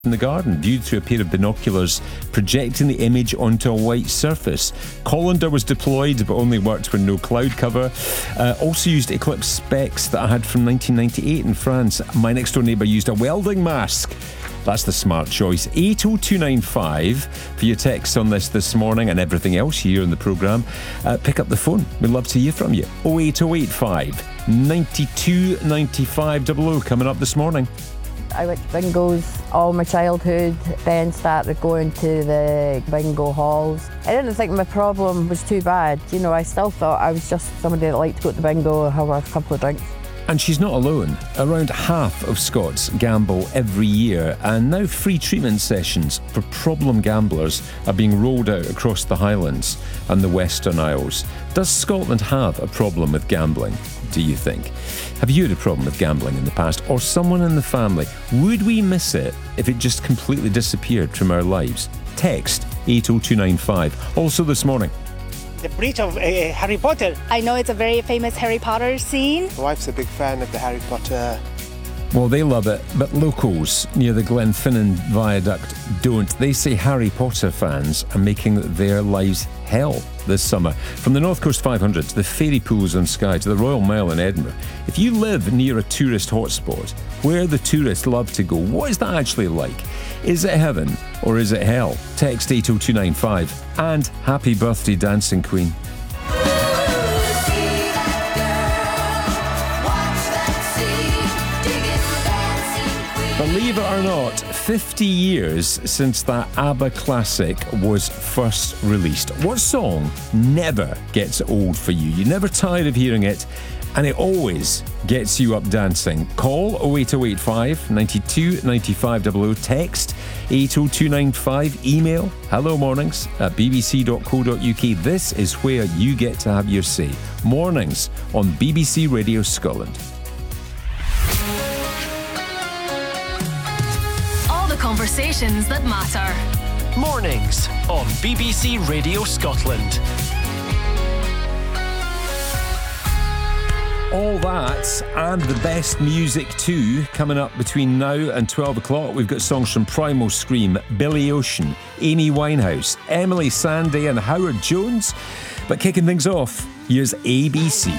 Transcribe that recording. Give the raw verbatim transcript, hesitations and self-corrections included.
in the garden, viewed through a pair of binoculars, projecting the image onto a white surface. Colander was deployed, but only worked with no cloud cover. Uh, also used Eclipse specs that I had from nineteen ninety-eight in France. My next door neighbour used a welding mask. That's the smart choice. eight oh two nine five for your texts on this this morning and everything else here in the programme. Uh, pick up the phone. We'd love to hear from you. oh eight oh eight five, nine two nine five double oh coming up this morning. I went to bingos all my childhood, then started going to the bingo halls. I didn't think my problem was too bad. You know, I still thought I was just somebody that liked to go to the bingo and have a couple of drinks. And she's not alone. Around half of Scots gamble every year, and now free treatment sessions for problem gamblers are being rolled out across the Highlands and the Western Isles. Does Scotland have a problem with gambling, do you think? Have you had a problem with gambling in the past, or someone in the family? Would we miss it if it just completely disappeared from our lives? Text eight oh two nine five. Also this morning, the bridge of uh, Harry Potter. I know it's a very famous Harry Potter scene. My wife's a big fan of the Harry Potter. Well, they love it, but locals near the Glenfinnan Viaduct don't. They say Harry Potter fans are making their lives hell this summer. From the North Coast five hundred to the fairy pools on Skye to the Royal Mile in Edinburgh. If you live near a tourist hotspot, where the tourists love to go, what is that actually like? Is it heaven or is it hell? Text eight oh two nine five. And happy birthday, Dancing Queen. Believe it or not, fifty years since that ABBA classic was first released. What song never gets old for you? You're never tired of hearing it, and it always gets you up dancing. Call oh eight oh eight five, nine two nine five double oh. Text eight oh two nine five. Email hello mornings at b b c dot co dot u k. This is where you get to have your say. Mornings on B B C Radio Scotland. Conversations that matter. Mornings on B B C Radio Scotland. All that and the best music too coming up between now and twelve o'clock. We've got songs from Primal Scream, Billy Ocean, Amy Winehouse, Emily Sandé and Howard Jones. But kicking things off, here's A B C.